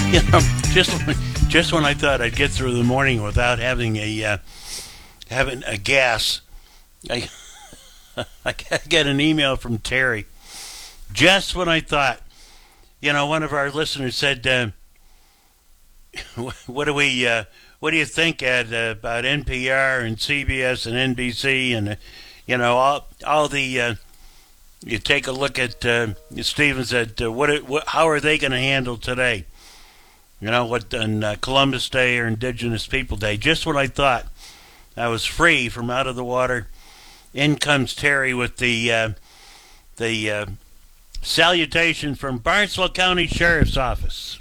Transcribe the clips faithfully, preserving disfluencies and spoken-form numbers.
You know, just just when I thought I'd get through the morning without having a uh, having a gas, I I get an email from Terry. Just when I thought, you know, one of our listeners said, uh, "What do we? Uh, what do you think, Ed, uh, about N P R and C B S and N B C and uh, you know all all the?" Uh, you take a look at uh, Stephen said, uh, "What? What? How are they going to handle today?" You know, what on uh, Columbus Day or Indigenous People Day. Just when I thought I was free from out of the water, in comes Terry with the uh, the uh, salutation from Barnstable County Sheriff's Office.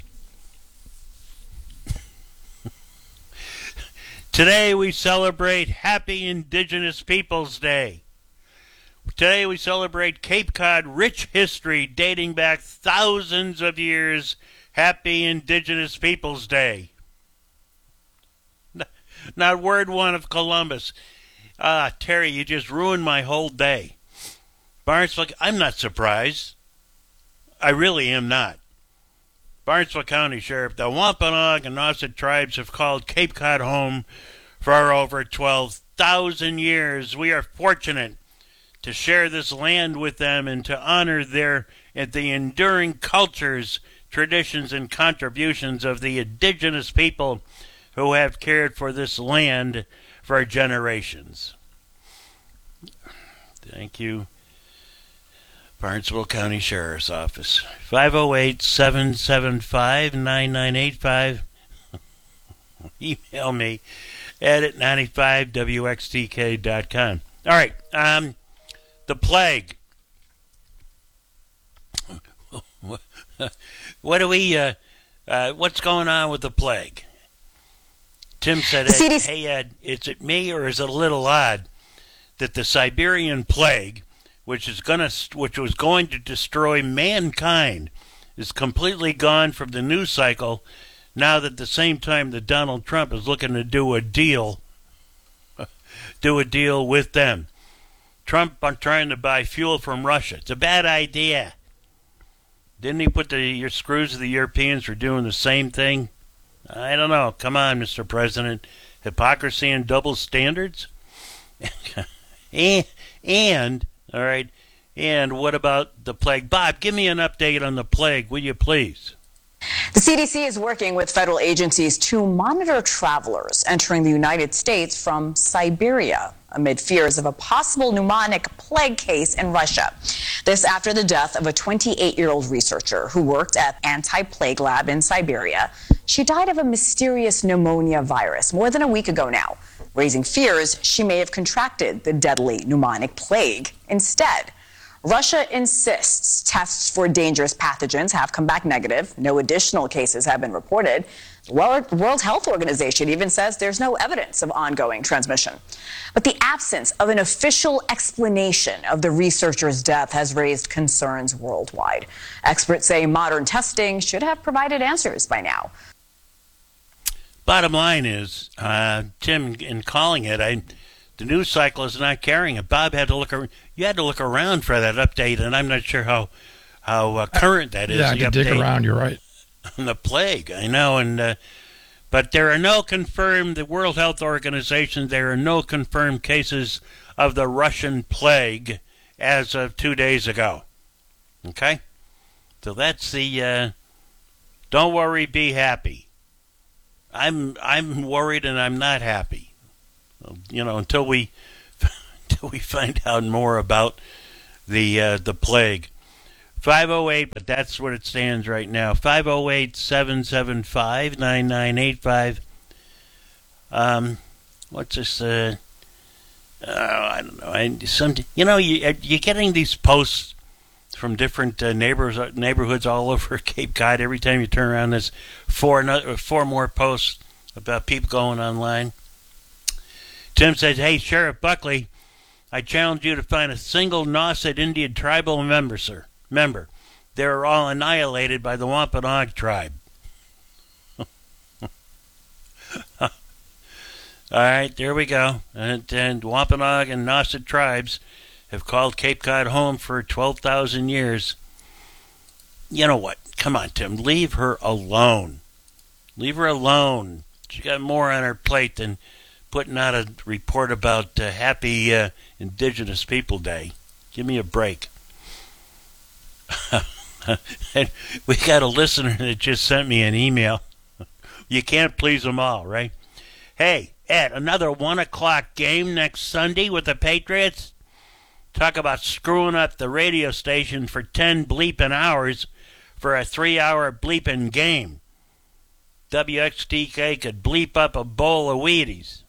Today we celebrate Happy Indigenous Peoples Day. Today we celebrate Cape Cod rich history dating back thousands of years. Happy Indigenous Peoples Day. Not word one of Columbus. Ah, Terry, you just ruined my whole day. Barnstable, I'm not surprised. I really am not. Barnstable County Sheriff, the Wampanoag and Nauset tribes have called Cape Cod home for over twelve thousand years. We are fortunate to share this land with them and to honor their and the enduring cultures, traditions, and contributions of the indigenous people who have cared for this land for generations. Thank you, Barnstable County Sheriff's Office. five oh eight, seven seven five, nine nine eight five. Email me at ninety-five W X T K dot com. All right, um, the plague. What do we, uh, uh, what's going on with the plague? Tim said, hey, hey Ed, is it me or is it a little odd that the Siberian plague, which is gonna, which was going to destroy mankind, is completely gone from the news cycle now that at the same time that Donald Trump is looking to do a deal, do a deal with them. Trump on trying to buy fuel from Russia. It's a bad idea. Didn't he put the your screws of the Europeans for doing the same thing? I don't know. Come on, Mister President. Hypocrisy and double standards? and, and, all right, and what about the plague? Bob, give me an update on the plague, will you please? The C D C is working with federal agencies to monitor travelers entering the United States from Siberia amid fears of a possible pneumonic plague case in Russia. This after the death of a twenty-eight-year-old researcher who worked at anti-plague lab in Siberia. She died of a mysterious pneumonia virus more than a week ago now, raising fears she may have contracted the deadly pneumonic plague instead. Russia insists tests for dangerous pathogens have come back negative. No additional cases have been reported. The World Health Organization even says there's no evidence of ongoing transmission. But the absence of an official explanation of the researcher's death has raised concerns worldwide. Experts say modern testing should have provided answers by now. Bottom line is, uh, Tim, in calling it, I... the news cycle is not carrying it. Bob had to look. Ar- you had to look around for that update, and I'm not sure how how uh, current that is. Yeah, I can dig around. You're right. On the plague, I know, and uh, but there are no confirmed. The World Health Organization. There are no confirmed cases of the Russian plague as of two days ago. Okay, so that's the. Uh, don't worry, be happy. I'm I'm worried and I'm not happy. You know, until we until we find out more about the uh, the plague. five oh eight, but that's what it stands right now. five oh eight, seven seven five, nine nine eight five. Um, what's this? Uh, uh, I don't know. I, some, you know, you, you're getting these posts from different uh, neighbors, neighborhoods all over Cape Cod. Every time you turn around, there's four, another, four more posts about people going online. Tim says, hey, Sheriff Buckley, I challenge you to find a single Nauset Indian tribal member, sir. Member. They're all annihilated by the Wampanoag tribe. All right, there we go. And, and Wampanoag and Nauset tribes have called Cape Cod home for twelve thousand years. You know what? Come on, Tim. Leave her alone. Leave her alone. She got more on her plate than putting out a report about uh, Happy uh, Indigenous People Day. Give me a break. And we got a listener that just sent me an email. You can't please them all, right? Hey, Ed, another one o'clock game next Sunday with the Patriots? Talk about screwing up the radio station for ten bleeping hours for a three-hour bleeping game. W X T K could bleep up a bowl of Wheaties.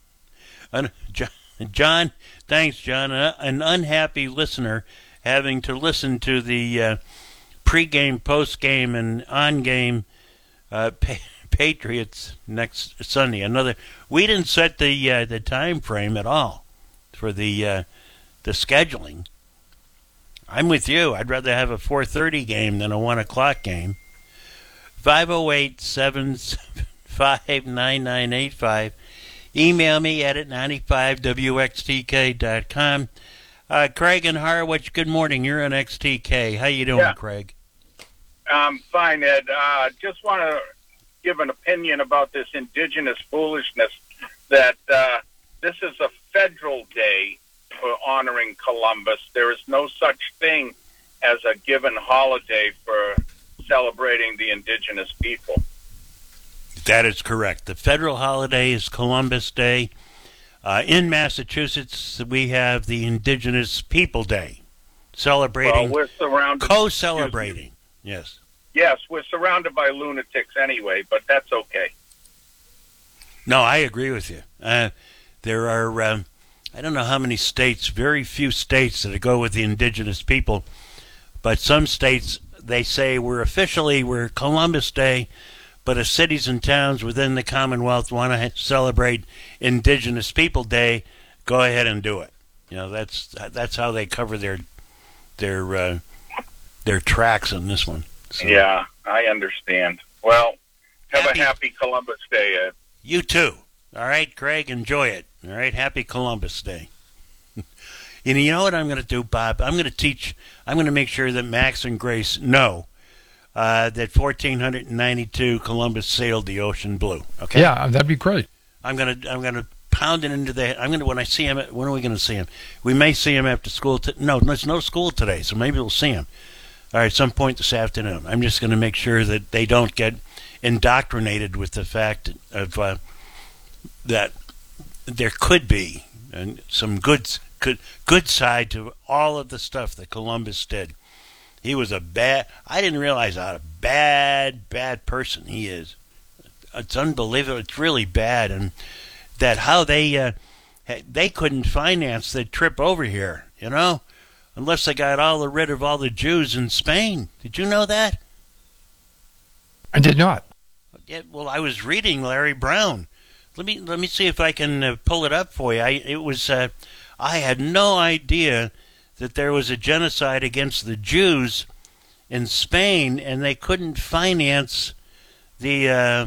John, thanks, John. An unhappy listener having to listen to the uh, pre-game, post-game, and on-game uh, pa- Patriots next Sunday. Another. We didn't set the uh, the time frame at all for the uh, the scheduling. I'm with you. I'd rather have a four thirty game than a one o'clock game. five oh eight, seven seven five, nine nine eight five. Email me at ninety-five W X T K dot com. Uh, Craig and Harwich, good morning. You're on X T K. How you doing, yeah. Craig? I'm fine, Ed. Uh, just want to give an opinion about this indigenous foolishness that uh, this is a federal day for honoring Columbus. There is no such thing as a given holiday for celebrating the indigenous people. That is correct. The federal holiday is Columbus Day. Uh, in Massachusetts, we have the Indigenous People Day, celebrating, well, we're surrounded, co-celebrating. Yes. Yes, we're surrounded by lunatics anyway, but that's okay. No, I agree with you. Uh, there are, um, I don't know how many states, very few states that go with the indigenous people, but some states, they say we're officially, we're Columbus Day, but if cities and towns within the Commonwealth want to celebrate Indigenous People Day, go ahead and do it. You know, that's that's how they cover their their uh, their tracks on this one. So. Yeah, I understand. Well, have happy, a happy Columbus Day, Ed. You too. All right, Craig, enjoy it. All right, happy Columbus Day. And you know what I'm going to do, Bob? I'm going to teach, I'm going to make sure that Max and Grace know uh, that fourteen ninety-two Columbus sailed the ocean blue. Okay? Yeah, that'd be great. I'm going to, I'm going to pound it into the, I'm going to, when I see him, when are we going to see him? We may see him after school. T- no, there's no school today, so maybe we'll see him. All right, some point this afternoon. I'm just going to make sure that they don't get indoctrinated with the fact of uh, that there could be and some good, good good side to all of the stuff that Columbus did. He was a bad. I didn't realize how a bad, bad person he is. It's unbelievable. It's really bad, and that how they uh, they couldn't finance the trip over here. You know. Unless they got all the rid of all the Jews in Spain. Did you know that? I did not. Yeah, well, I was reading Larry Brown. Let me let me see if I can uh, pull it up for you. I it was uh, I had no idea that there was a genocide against the Jews in Spain, and they couldn't finance the uh,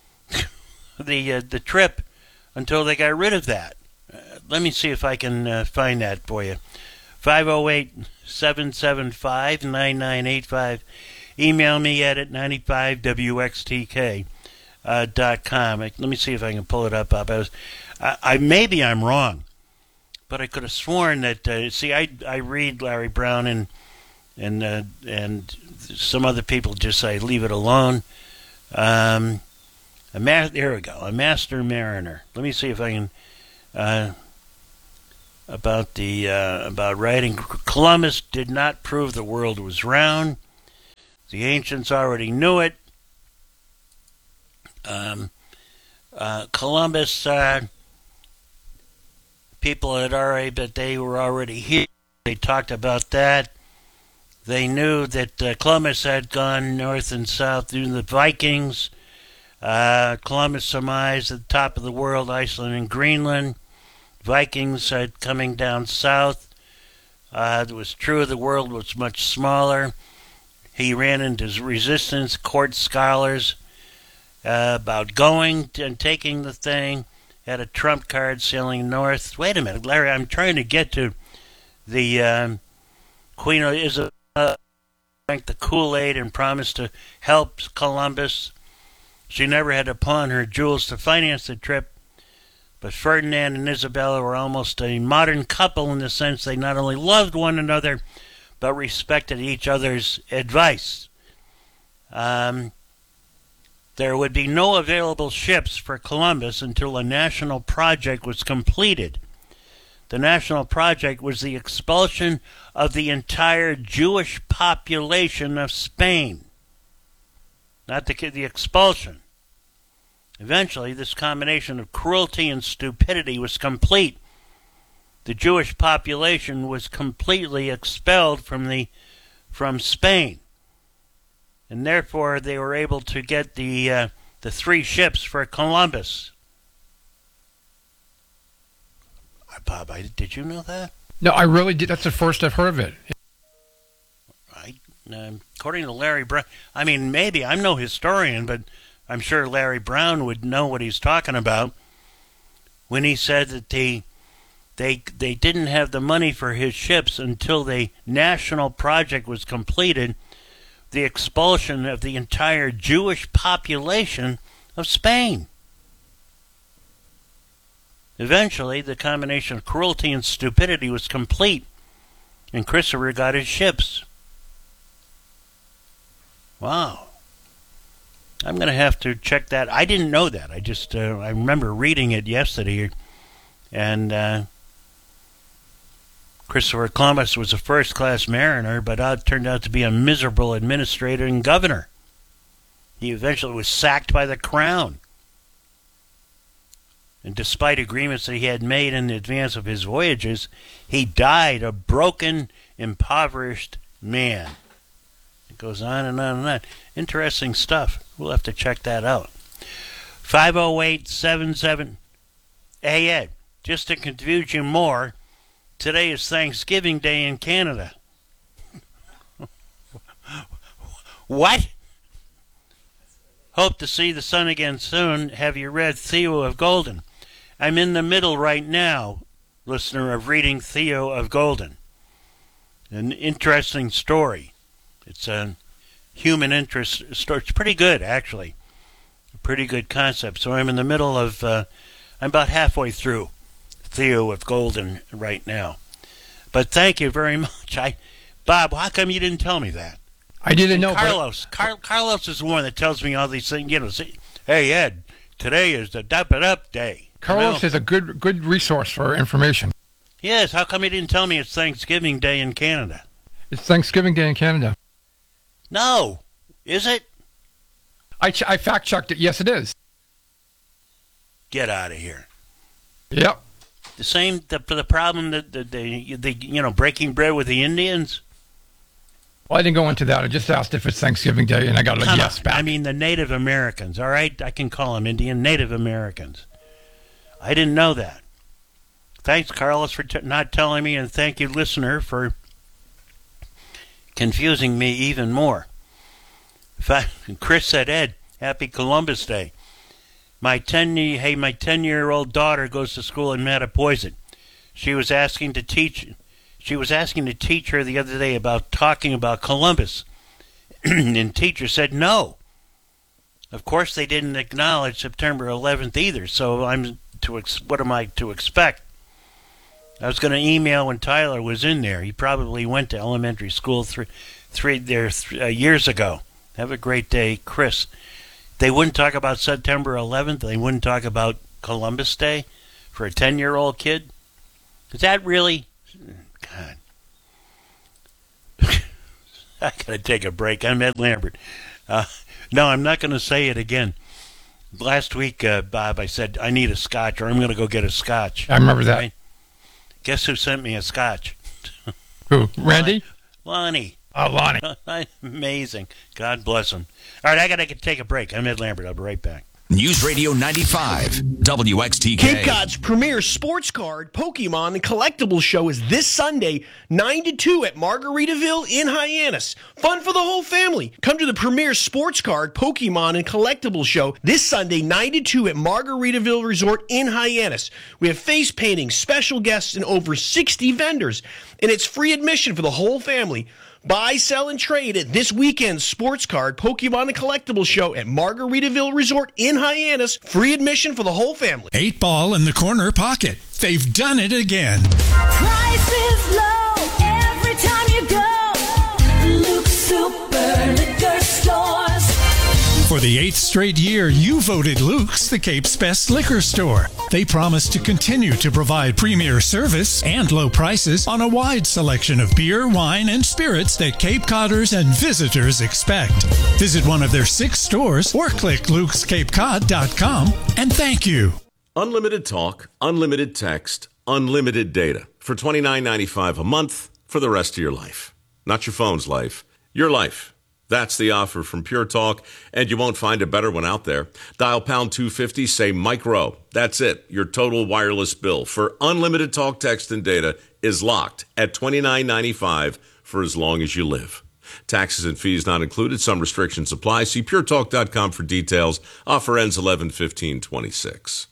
the uh, the trip until they got rid of that. Uh, let me see if I can uh, find that for you. five oh eight, seven seven five, nine nine eight five. Email me at ninety-five W X T K dot com. Let me see if I can pull it up. up. I was, I, I maybe I'm wrong, but I could have sworn that. Uh, see, I I read Larry Brown and and uh, and some other people just say leave it alone. Um, a ma- there we go. A master mariner. Let me see if I can. Uh, About the uh, about writing, Columbus did not prove the world was round. The ancients already knew it. Um, uh, Columbus, uh, people had already, but they were already here. They talked about that. They knew that uh, Columbus had gone north and south through the Vikings. Uh, Columbus surmised at the top of the world, Iceland and Greenland. Vikings had coming down south. Uh, it was true the world was much smaller. He ran into resistance, court scholars uh, about going and taking the thing. Had a trump card sailing north. Wait a minute, Larry, I'm trying to get to the um, Queen Isabella drank the Kool-Aid and promised to help Columbus. She never had to pawn her jewels to finance the trip, but Ferdinand and Isabella were almost a modern couple in the sense they not only loved one another, but respected each other's advice. Um, there would be no available ships for Columbus until a national project was completed. The national project was the expulsion of the entire Jewish population of Spain. Not the, the expulsion. Eventually, this combination of cruelty and stupidity was complete. The Jewish population was completely expelled from the from Spain, and therefore they were able to get the uh, the three ships for Columbus. Bob, I, did you know that? No, I really did. That's the first I've heard of it. I, uh, according to Larry Brown, I mean, maybe I'm no historian, but I'm sure Larry Brown would know what he's talking about when he said that they they they didn't have the money for his ships until the national project was completed, the expulsion of the entire Jewish population of Spain. Eventually, the combination of cruelty and stupidity was complete, and Christopher got his ships. Wow. I'm going to have to check that. I didn't know that. I just, uh, I remember reading it yesterday, and uh, Christopher Columbus was a first-class mariner, but it turned out to be a miserable administrator and governor. He eventually was sacked by the crown. And despite agreements that he had made in advance of his voyages, he died a broken, impoverished man. It goes on and on and on. Interesting stuff. We'll have to check that out. five oh eight seven seven. Hey, Ed, just to confuse you more, today is Thanksgiving Day in Canada. What? Hope to see the sun again soon. Have you read Theo of Golden? I'm in the middle right now, listener, of reading Theo of Golden. An interesting story. It's a human interest story. It's pretty good, actually. A pretty good concept. So I'm in the middle of, uh, I'm about halfway through Theo of Golden right now. But thank you very much. I, Bob, how come you didn't tell me that? I didn't know. Carlos. But... Car- Carlos is the one that tells me all these things. You know, say, hey, Ed, today is the Dup-It-Up Day. Carlos you know? is a good good resource for information. Yes, how come you didn't tell me it's Thanksgiving Day in Canada? It's Thanksgiving Day in Canada. No. Is it? I, ch- I fact-checked it. Yes, it is. Get out of here. Yep. The same, the, the problem that the, the, the, you know, breaking bread with the Indians? Well, I didn't go into that. I just asked if it's Thanksgiving Day, and I got a Come yes on. back. I mean, the Native Americans, all right? I can call them Indian Native Americans. I didn't know that. Thanks, Carlos, for t- not telling me, and thank you, listener, for confusing me even more. I, Chris said, Ed, happy Columbus Day. My ten, hey, my ten-year-old daughter goes to school in Mattapoisett. She was asking to teach. She was asking to teach her the other day about talking about Columbus, and teacher said no. Of course, they didn't acknowledge September eleventh either. So I'm to ex- what am I to expect? I was going to email when Tyler was in there. He probably went to elementary school three, three there th- uh, years ago. Have a great day, Chris. They wouldn't talk about September eleventh. They wouldn't talk about Columbus Day for a ten-year-old kid. Is that really? God. I got to take a break. I'm Ed Lambert. Uh, no, I'm not going to say it again. Last week, uh, Bob, I said, I need a scotch, or I'm going to go get a scotch. I remember that. Right? Guess who sent me a scotch? Who? Randy? Lonnie. Oh, Lonnie. Amazing. God bless him. All right, I got to take a break. I'm Ed Lambert. I'll be right back. News Radio ninety-five, W X T K. Cape Cod's premier sports card, Pokemon and Collectibles Show is this Sunday, nine to two at Margaritaville in Hyannis. Fun for the whole family. Come to the premier sports card, Pokemon and Collectibles Show this Sunday, nine to two at Margaritaville Resort in Hyannis. We have face painting, special guests, and over sixty vendors. And it's free admission for the whole family. Buy, sell, and trade at this weekend's Sports Card, Pokemon, and Collectibles show at Margaritaville Resort in Hyannis. Free admission for the whole family. Eight Ball in the corner pocket. They've done it again. Price is low every time you go. Luke Super Liquor Stores. For the eighth straight year, you voted Luke's the Cape's best liquor store. They promise to continue to provide premier service and low prices on a wide selection of beer, wine, and spirits that Cape Codders and visitors expect. Visit one of their six stores or click lukes cape cod dot com and thank you. Unlimited talk, unlimited text, unlimited data for twenty-nine ninety-five a month for the rest of your life. Not your phone's life, your life. That's the offer from Pure Talk, and you won't find a better one out there. Dial pound two fifty, say micro. That's it. Your total wireless bill for unlimited talk, text, and data is locked at twenty-nine ninety-five for as long as you live. Taxes and fees not included. Some restrictions apply. See pure talk dot com for details. Offer ends eleven fifteen twenty-six.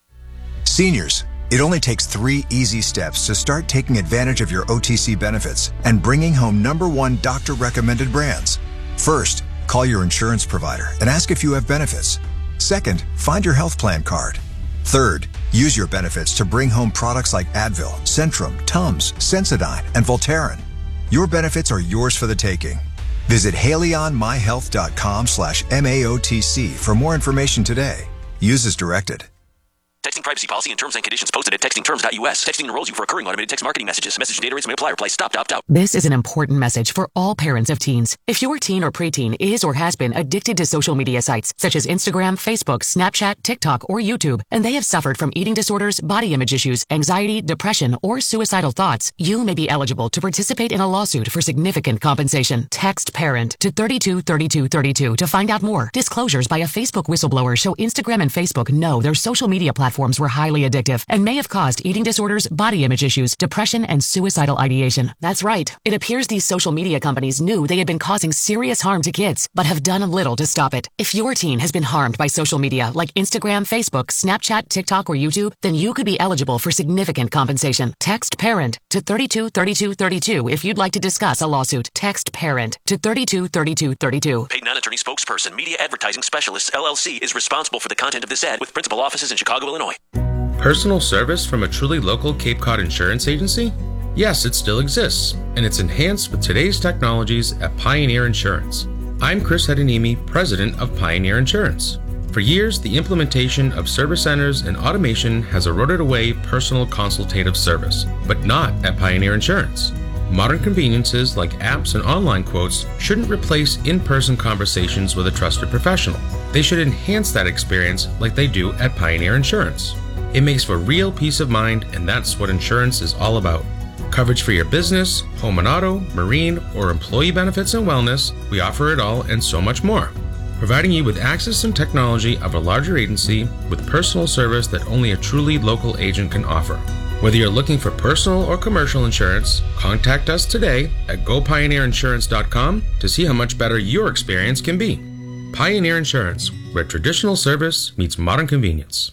Seniors, it only takes three easy steps to start taking advantage of your O T C benefits and bringing home number one doctor-recommended brands. First, call your insurance provider and ask if you have benefits. Second, find your health plan card. Third, use your benefits to bring home products like Advil, Centrum, Tums, Sensodyne, and Voltaren. Your benefits are yours for the taking. Visit haleyonmyhealth.com slash MAOTC for more information today. Use as directed. Texting privacy policy and terms and conditions posted at texting terms dot U S. Texting enrolls you for recurring automated text marketing messages. Message data rates may apply. Reply stop to opt out. This is an important message for all parents of teens. If your teen or preteen is or has been addicted to social media sites such as Instagram, Facebook, Snapchat, TikTok, or YouTube, and they have suffered from eating disorders, body image issues, anxiety, depression, or suicidal thoughts, you may be eligible to participate in a lawsuit for significant compensation. Text PARENT to thirty-two thirty-two thirty-two to find out more. Disclosures by a Facebook whistleblower show Instagram and Facebook know their social media platforms were highly addictive and may have caused eating disorders, body image issues, depression, and suicidal ideation. That's right. It appears these social media companies knew they had been causing serious harm to kids, but have done little to stop it. If your teen has been harmed by social media like Instagram, Facebook, Snapchat, TikTok, or YouTube, then you could be eligible for significant compensation. Text PARENT to thirty-two thirty-two thirty-two if you'd like to discuss a lawsuit. Text PARENT to thirty-two thirty-two thirty-two. Paid non-attorney spokesperson, Media Advertising Specialists, L L C, is responsible for the content of this ad with principal offices in Chicago, Illinois. Personal service from a truly local Cape Cod insurance agency? Yes, it still exists, and it's enhanced with today's technologies at Pioneer Insurance. I'm Chris Hedanimi, president of Pioneer Insurance. For years, the implementation of service centers and automation has eroded away personal consultative service, but not at Pioneer Insurance. Modern conveniences like apps and online quotes shouldn't replace in-person conversations with a trusted professional. They should enhance that experience like they do at Pioneer Insurance. It makes for real peace of mind, and that's what insurance is all about. Coverage for your business, home and auto, marine, or employee benefits and wellness, we offer it all and so much more. Providing you with access and technology of a larger agency with personal service that only a truly local agent can offer. Whether you're looking for personal or commercial insurance, contact us today at go pioneer insurance dot com to see how much better your experience can be. Pioneer Insurance, where traditional service meets modern convenience.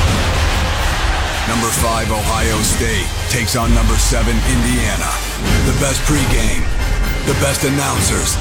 Number five, Ohio State takes on number seven, Indiana. The best pregame, the best announcers.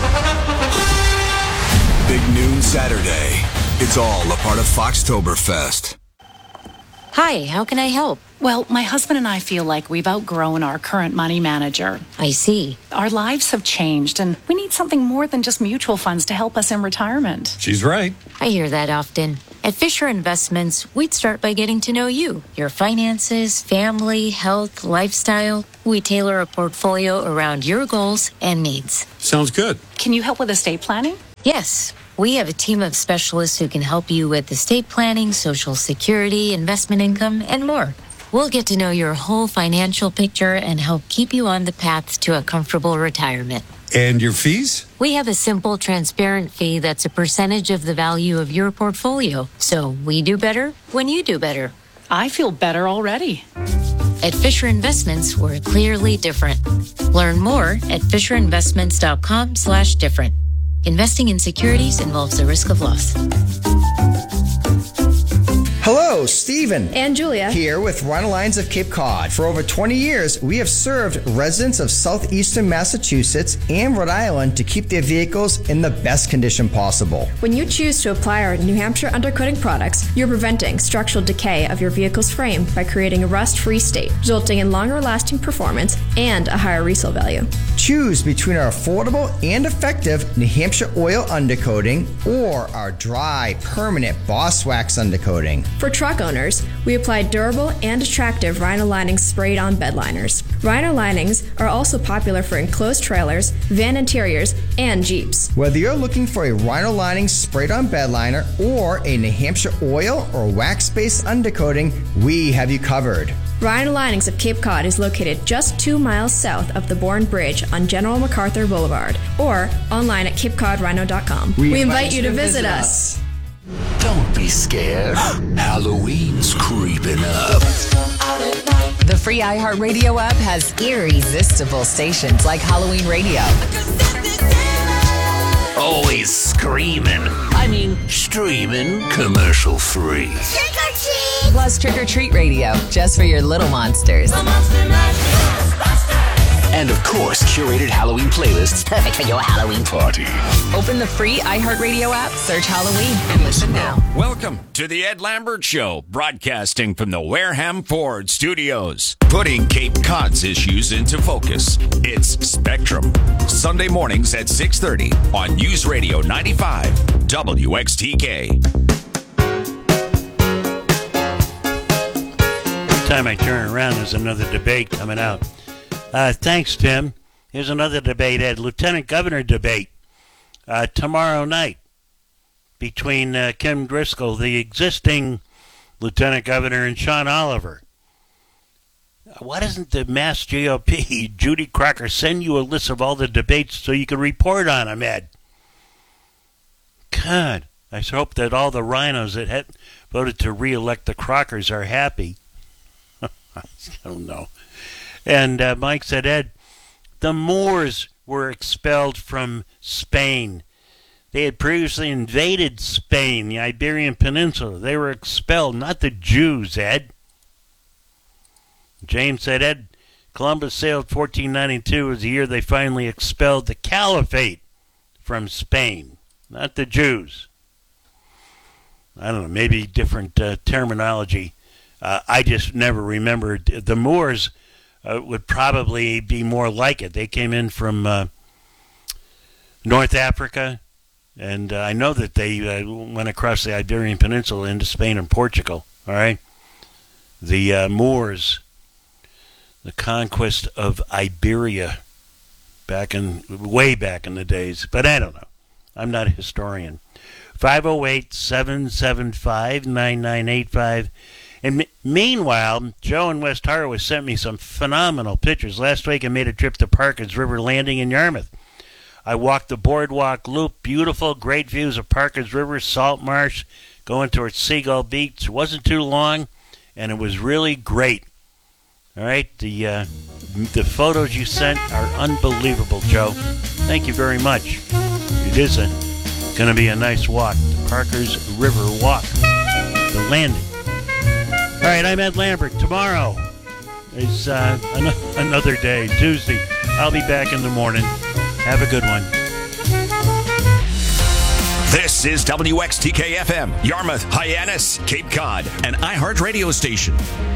Big noon Saturday. It's all a part of Foxtoberfest. Hi, how can I help? Well, my husband and I feel like we've outgrown our current money manager. I see. Our lives have changed, and we need something more than just mutual funds to help us in retirement. She's right. I hear that often. At Fisher Investments, we'd start by getting to know you, your finances, family, health, lifestyle. We tailor a portfolio around your goals and needs. Sounds good. Can you help with estate planning? Yes. We have a team of specialists who can help you with estate planning, Social Security, investment income, and more. We'll get to know your whole financial picture and help keep you on the path to a comfortable retirement. And your fees? We have a simple, transparent fee that's a percentage of the value of your portfolio. So we do better when you do better. I feel better already. At Fisher Investments, we're clearly different. Learn more at fisher investments dot com slash different. Investing in securities involves the risk of loss. Hello. Hello, Stephen. And Julia. Here with Rhino Lines of Cape Cod. For over twenty years, we have served residents of southeastern Massachusetts and Rhode Island to keep their vehicles in the best condition possible. When you choose to apply our New Hampshire undercoating products, you're preventing structural decay of your vehicle's frame by creating a rust-free state, resulting in longer-lasting performance and a higher resale value. Choose between our affordable and effective New Hampshire oil undercoating or our dry, permanent Boss Wax undercoating. For truck owners, we apply durable and attractive Rhino linings sprayed on bed liners. Rhino linings are also popular for enclosed trailers, van interiors, and Jeeps. Whether you're looking for a Rhino lining sprayed on bed liner or a New Hampshire oil or wax-based undercoating, we have you covered. Rhino Linings of Cape Cod is located just two miles south of the Bourne Bridge on General MacArthur Boulevard or online at cape cod rhino dot com. We, we invite you to visit us. us. Don't be scared. Halloween's creeping up. The free iHeartRadio app has irresistible stations like Halloween Radio. Always screaming. I mean, streaming commercial free. Trick or treat! Plus Trick or Treat Radio, just for your little monsters. And of course, curated Halloween playlists perfect for your Halloween party. Open the free iHeartRadio app, search Halloween, and listen now. Welcome to the Ed Lambert Show, broadcasting from the Wareham Ford Studios. Putting Cape Cod's issues into focus. It's Spectrum. Sunday mornings at six thirty on News Radio ninety-five W X T K. Every time I turn around, there's another debate coming out. Uh, thanks, Tim. Here's another debate, Ed. Lieutenant Governor debate uh, tomorrow night between uh, Kim Driscoll, the existing Lieutenant Governor, and Sean Oliver. Why doesn't the Mass G O P, Judy Crocker, send you a list of all the debates so you can report on them, Ed? God, I hope that all the rhinos that had voted to re-elect the Crockers are happy. I don't know. And uh, Mike said, Ed, the Moors were expelled from Spain. They had previously invaded Spain, the Iberian Peninsula. They were expelled, not the Jews, Ed. James said, Ed, Columbus sailed fourteen ninety-two was the year they finally expelled the Caliphate from Spain, not the Jews. I don't know, maybe different uh, terminology. Uh, I just never remembered. The Moors Uh, would probably be more like it. They came in from uh, North Africa, and uh, I know that they uh, went across the Iberian Peninsula into Spain and Portugal, all right? The uh, Moors, the conquest of Iberia, back in, way back in the days. But I don't know. I'm not a historian. five oh eight, seven seven five, nine nine eight five. And m- meanwhile, Joe in West Harwich sent me some phenomenal pictures. Last week I made a trip to Parker's River Landing in Yarmouth. I walked the boardwalk loop, beautiful, great views of Parker's River, Salt Marsh, going towards Seagull Beach. It wasn't too long, and it was really great. All right, the uh, the photos you sent are unbelievable, Joe. Thank you very much. It is a, going to be a nice walk, the Parker's River Walk, the landing. All right, I'm Ed Lambert. Tomorrow is uh, an- another day, Tuesday. I'll be back in the morning. Have a good one. This is W X T K F M, Yarmouth, Hyannis, Cape Cod, an iHeartRadio station.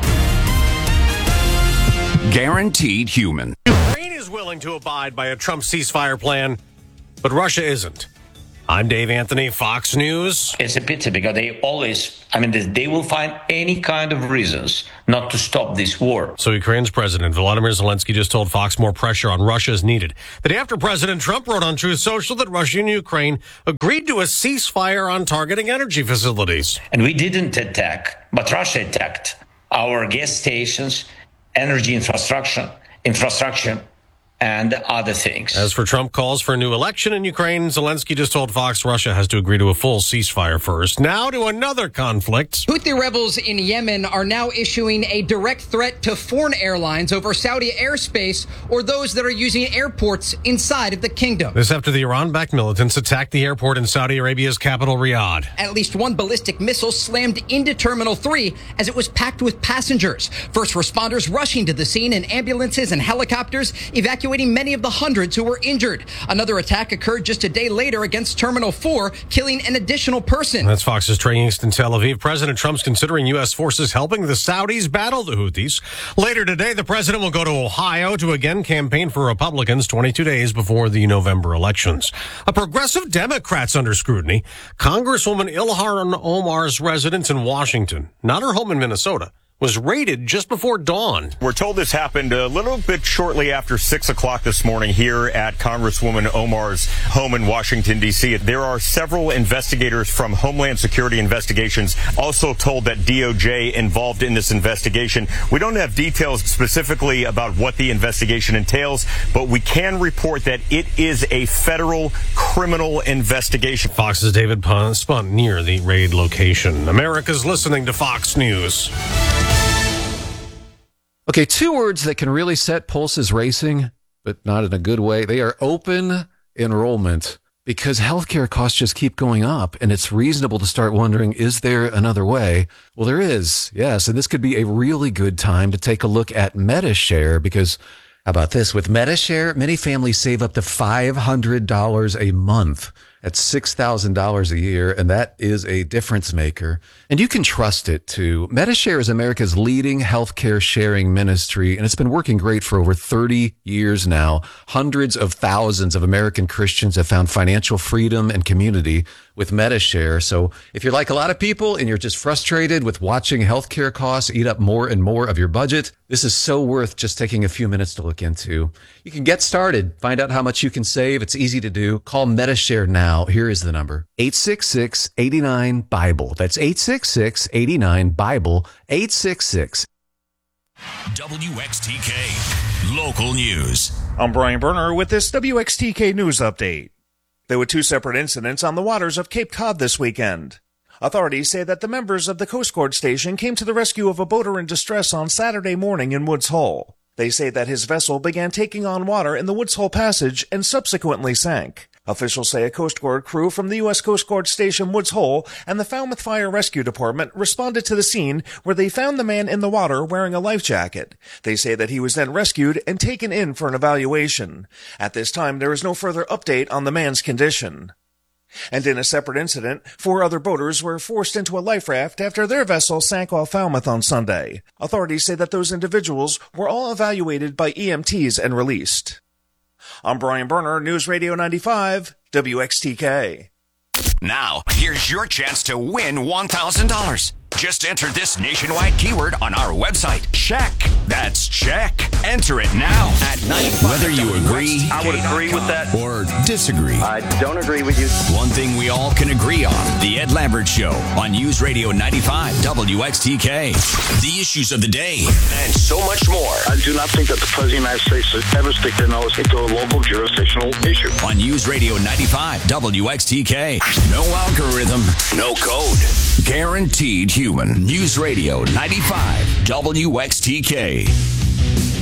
Guaranteed human. Ukraine is willing to abide by a Trump ceasefire plan, but Russia isn't. I'm Dave Anthony, Fox News. It's a pity because they always, I mean, they, they will find any kind of reasons not to stop this war. So Ukraine's President Volodymyr Zelensky just told Fox more pressure on Russia is needed. The day after President Trump wrote on Truth Social that Russia and Ukraine agreed to a ceasefire on targeting energy facilities. And we didn't attack, but Russia attacked our gas stations, energy infrastructure, infrastructure, and other things. As for Trump calls for a new election in Ukraine, Zelensky just told Fox Russia has to agree to a full ceasefire first. Now to another conflict. Houthi rebels in Yemen are now issuing a direct threat to foreign airlines over Saudi airspace or those that are using airports inside of the kingdom. This after the Iran-backed militants attacked the airport in Saudi Arabia's capital, Riyadh. At least one ballistic missile slammed into Terminal three as it was packed with passengers. First responders rushing to the scene in ambulances and helicopters, evacuating many of the hundreds who were injured. Another attack occurred just a day later against Terminal four, killing an additional person. That's Fox's Trey Yingst in Tel Aviv. President Trump's considering U S forces helping the Saudis battle the Houthis. Later today, the president will go to Ohio to again campaign for Republicans twenty-two days before the November elections. A progressive Democrat's under scrutiny. Congresswoman Ilhan Omar's residence in Washington, not her home in Minnesota, was raided just before dawn. We're told this happened a little bit shortly after six o'clock this morning here at Congresswoman Omar's home in Washington, D C. There are several investigators from Homeland Security Investigations also told that D O J involved in this investigation. We don't have details specifically about what the investigation entails, but we can report that it is a federal criminal investigation. Fox's David Spunt near the raid location. America's listening to Fox News. Okay, two words that can really set pulses racing, but not in a good way. They are open enrollment, because healthcare costs just keep going up, and it's reasonable to start wondering, is there another way? Well, there is, yes, and this could be a really good time to take a look at Medi-Share, because how about this? With Medi-Share, many families save up to five hundred dollars a month. That's six thousand dollars a year, and that is a difference maker. And you can trust it, too. Medi-Share is America's leading healthcare sharing ministry, and it's been working great for over thirty years now. Hundreds of thousands of American Christians have found financial freedom and community with Medi-Share. So if you're like a lot of people and you're just frustrated with watching healthcare costs eat up more and more of your budget, this is so worth just taking a few minutes to look into. You can get started, find out how much you can save. It's easy to do. Call Medi-Share now. Here is the number. eight six six, eight nine, Bible. That's eight six six, eight nine, Bible. eight six six. W X T K Local News. I'm Brian Berner with this W X T K News Update. There were two separate incidents on the waters of Cape Cod this weekend. Authorities say that the members of the Coast Guard station came to the rescue of a boater in distress on Saturday morning in Woods Hole. They say that his vessel began taking on water in the Woods Hole Passage and subsequently sank. Officials say a Coast Guard crew from the U S Coast Guard Station Woods Hole and the Falmouth Fire Rescue Department responded to the scene where they found the man in the water wearing a life jacket. They say that he was then rescued and taken in for an evaluation. At this time, there is no further update on the man's condition. And in a separate incident, four other boaters were forced into a life raft after their vessel sank off Falmouth on Sunday. Authorities say that those individuals were all evaluated by E M Ts and released. I'm Brian Berner, News Radio ninety-five, W X T K. Now, here's your chance to win one thousand dollars. Just enter this nationwide keyword on our website. Check. That's check. Enter it now at ninety-five. Whether you agree, I would agree with that, or disagree. I don't agree with you. One thing we all can agree on: The Ed Lambert Show on News Radio ninety-five W X T K. The issues of the day and so much more. I do not think that the President of the United States should ever stick their nose into a local jurisdictional issue. On News Radio ninety-five W X T K. No algorithm, no code. Guaranteed human. News Radio ninety-five W X T K.